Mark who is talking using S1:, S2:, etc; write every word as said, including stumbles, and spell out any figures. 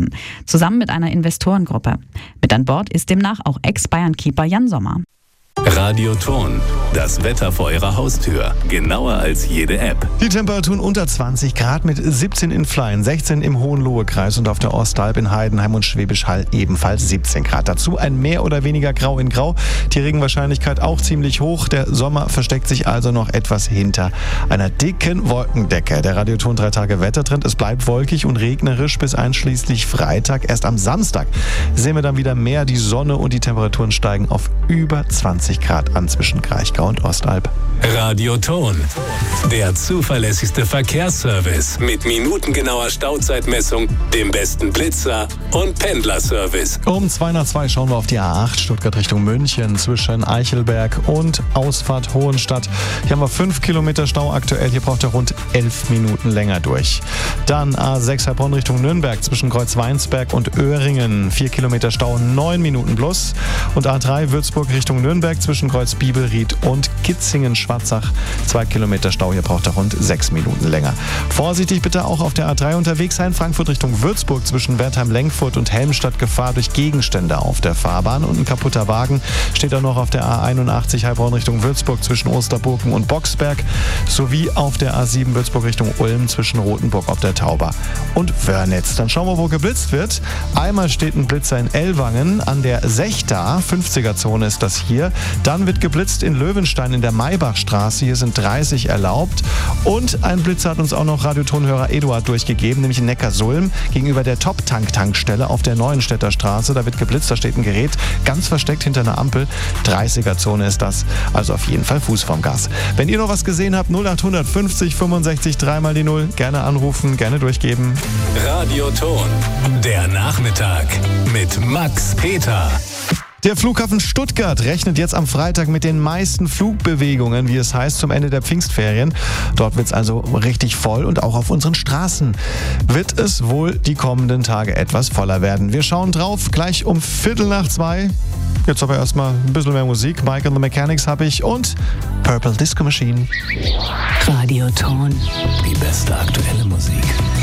S1: Ton, zusammen mit einer Investorengruppe. Mit an Bord ist demnach auch Ex-Bayern-Keeper Jan Sommer.
S2: Radioton, das Wetter vor Ihrer Haustür. Genauer als jede App.
S3: Die Temperaturen unter zwanzig Grad mit siebzehn in Fleien, sechzehn im Hohenlohe-Kreis und auf der Ostalb in Heidenheim und Schwäbisch Hall ebenfalls siebzehn Grad. Dazu ein mehr oder weniger Grau in Grau. Die Regenwahrscheinlichkeit auch ziemlich hoch. Der Sommer versteckt sich also noch etwas hinter einer dicken Wolkendecke. Der Radioton drei Tage Wettertrend. Es bleibt wolkig und regnerisch bis einschließlich Freitag. Erst am Samstag sehen wir dann wieder mehr die Sonne und die Temperaturen steigen auf über zwanzig Grad an zwischen Kraichgau und Ostalb.
S2: Radioton, der zuverlässigste Verkehrsservice mit minutengenauer Stauzeitmessung, dem besten Blitzer und Pendlerservice.
S3: Um zwei nach zwei schauen wir auf die A acht Stuttgart Richtung München zwischen Eichelberg und Ausfahrt Hohenstadt. Hier haben wir fünf Kilometer Stau aktuell. Hier braucht er rund elf Minuten länger durch. Dann A sechs Heilbronn Richtung Nürnberg zwischen Kreuzweinsberg und Öhringen. vier Kilometer Stau, neun Minuten plus. Und A drei Würzburg Richtung Nürnberg zwischen Kreuz Bibelried und Kitzingen-Schwarzach. zwei Kilometer Stau, hier braucht er rund sechs Minuten länger. Vorsichtig bitte auch auf der A drei unterwegs sein. Frankfurt Richtung Würzburg zwischen Wertheim-Lenkfurt und Helmstadt. Gefahr durch Gegenstände auf der Fahrbahn. Und ein kaputter Wagen steht auch noch auf der A einundachtzig Heilbronn Richtung Würzburg zwischen Osterburken und Boxberg. Sowie auf der A sieben Würzburg Richtung Ulm zwischen Rothenburg ob der Tauber und Wörnitz. Dann schauen wir, wo geblitzt wird. Einmal steht ein Blitzer in Ellwangen an der Sechta, fünfziger-Zone ist das hier. Dann wird geblitzt in Löwenstein in der Maybachstraße. Hier sind dreißig erlaubt. Und ein Blitzer hat uns auch noch Radiotonhörer Eduard durchgegeben, nämlich in Neckarsulm gegenüber der Top-Tank-Tankstelle auf der Neuenstädter Straße. Da wird geblitzt, da steht ein Gerät ganz versteckt hinter einer Ampel. dreißiger-Zone ist das, also auf jeden Fall Fuß vom Gas. Wenn ihr noch was gesehen habt, null acht fünfzig fünfundsechzig drei mal die null. Gerne anrufen, gerne durchgeben.
S2: Radioton, der Nachmittag mit Max Peter.
S3: Der Flughafen Stuttgart rechnet jetzt am Freitag mit den meisten Flugbewegungen, wie es heißt, zum Ende der Pfingstferien. Dort wird es also richtig voll und auch auf unseren Straßen wird es wohl die kommenden Tage etwas voller werden. Wir schauen drauf, gleich um Viertel nach zwei. Jetzt aber erstmal ein bisschen mehr Musik. Mike and the Mechanics habe ich und Purple Disco Machine.
S4: Radioton.
S2: Die beste aktuelle Musik.